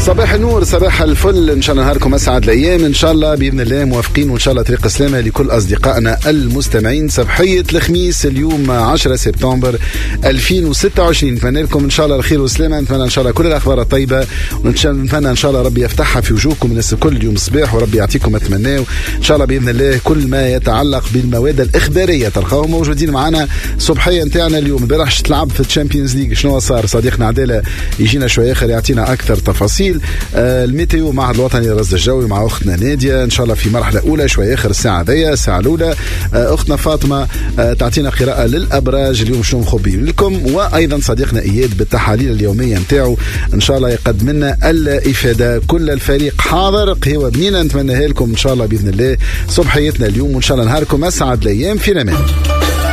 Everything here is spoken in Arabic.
صباح النور، صباح الفل، ان شاء الله نهاركم اسعد الايام، ان شاء الله باذن الله موافقين، وان شاء الله طريق سلامه لكل اصدقائنا المستمعين. صباحيه الخميس اليوم 10 سبتمبر 2026. نتمنى لكم ان شاء الله الخير والسلامه، نتمنى ان شاء الله كل الاخبار الطيبه، ونتمنى ان شاء الله ربي يفتحها في وجوهكم الناس كل يوم صباح، وربي يعطيكم ما تمناو ان شاء الله باذن الله. كل ما يتعلق بالمواد الاخباريه تلقاهم موجودين معنا صبحيه نتاعنا اليوم. امبارح تلعب في الشامبيونز ليج، شنو صار؟ صديقنا عداله يجينا شويه اخر يعطينا اكثر تفاصيل. الميتيو مع الوطني للرصد الجوي مع اختنا ناديه ان شاء الله في مرحله اولى شويه اخر الساعه ذي الساعه الاولى. اختنا فاطمه تعطينا قراءه للابراج اليوم شنو مخبيين لكم، وايضا صديقنا اياد بالتحاليل اليوميه نتاعو ان شاء الله يقدم لنا الافاده. كل الفريق حاضر، قهوه بنينه نتمناها لكم ان شاء الله باذن الله صبحيتنا اليوم، وان شاء الله نهاركم اسعد الايام في الامان.